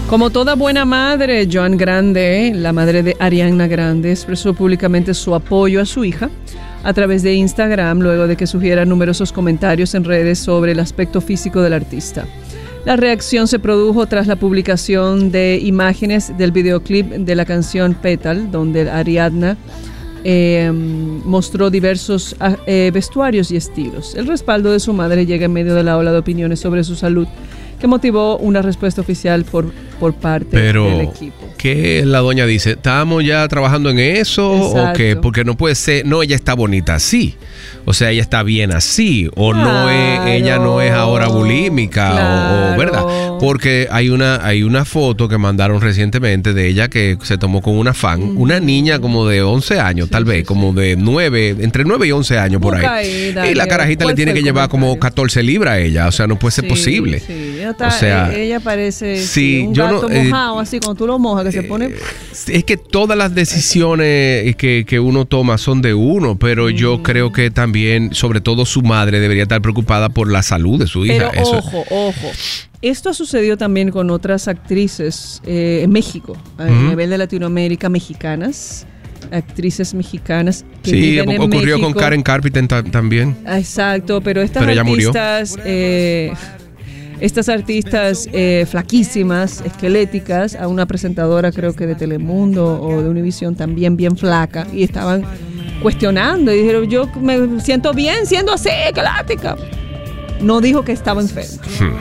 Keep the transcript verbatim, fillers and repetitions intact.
Como toda buena madre, Joan Grande, la madre de Ariana Grande, expresó públicamente su apoyo a su hija a través de Instagram luego de que surgieran numerosos comentarios en redes sobre el aspecto físico del artista. La reacción se produjo tras la publicación de imágenes del videoclip de la canción Petal, donde Ariadna eh, mostró diversos eh, vestuarios y estilos. El respaldo de su madre llega en medio de la ola de opiniones sobre su salud, que motivó una respuesta oficial por, por parte Pero, del equipo. ¿qué la doña dice? ¿Estamos ya trabajando en eso? Exacto. ¿O qué? Porque no puede ser, no, ella está bonita así. O sea, ella está bien así. O claro, no es, ella no es ahora bulímica. Claro. O, o, ¿verdad? Porque hay una, hay una foto que mandaron recientemente de ella que se tomó con una fan. Mm. Una niña como de once años, sí, tal vez, sí, como sí. de nueve, entre nueve y once años por ahí. ahí dale, y la carajita le tiene que llevar como catorce libras a ella. O sea, no puede ser sí, posible. Sí. Está, o sea, ella parece sí, sí, un yo gato no, mojado, eh, así cuando tú lo mojas, que eh, se pone... Es que todas las decisiones que, que uno toma son de uno, pero mm. yo creo que también, sobre todo su madre, debería estar preocupada por la salud de su hija. Pero Eso. ojo, ojo. Esto ha sucedido también con otras actrices eh, en México, a uh-huh. nivel de Latinoamérica, mexicanas, actrices mexicanas que sí, viven en ocurrió México. con Karen Carpenter ta- también. Exacto, pero estas pero artistas... Eh, Estas artistas eh, flaquísimas, esqueléticas, a una presentadora creo que de Telemundo o de Univision también bien flaca, y estaban cuestionando y dijeron, yo me siento bien siendo así, esquelética. No dijo que estaba enferma. Hmm.